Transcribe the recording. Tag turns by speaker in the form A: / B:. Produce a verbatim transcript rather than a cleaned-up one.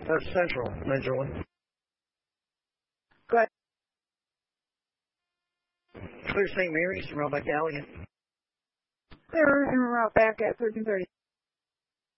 A: That's Central, majorly.
B: Go ahead.
A: Clear Saint Mary's, from out back alley.
B: Clear and route back at thirteen thirty.